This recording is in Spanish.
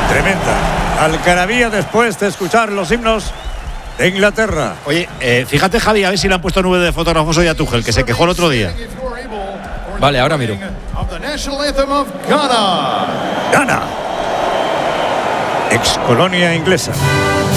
Tremenda algarabía después de escuchar los himnos de Inglaterra. Oye, fíjate, Javi, a ver si le han puesto nube de fotógrafos hoy a Tuchel, que se quejó el otro día. Vale, ahora miro. Ghana, ex colonia inglesa.